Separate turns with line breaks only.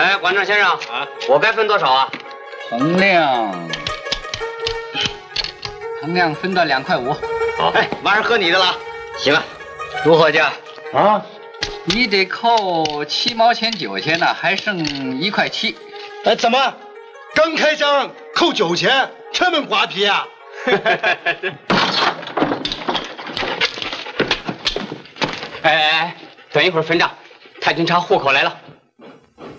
哎，管账先生啊，我该分多少啊？
衡量分到2块5。
好，哎，晚上喝你的了。行啊，如何价？
啊，你得扣7毛钱9钱呢，还剩1块7。
哎，怎么刚开张扣9钱，这么瓜皮啊？
哎，等一会儿分账，太君查户口来了。